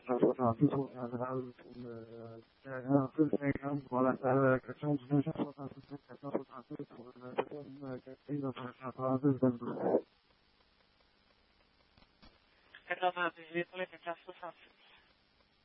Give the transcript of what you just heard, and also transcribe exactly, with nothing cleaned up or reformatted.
quatre cent soixante-six au Central pour le quarante-six cinquante pour la question du deux cent soixante-six quatre cent soixante-six pour le deuxième quartier de cinq cent trente-six vingt-deux. quatre cent trente-six pour le quatre cent soixante-six.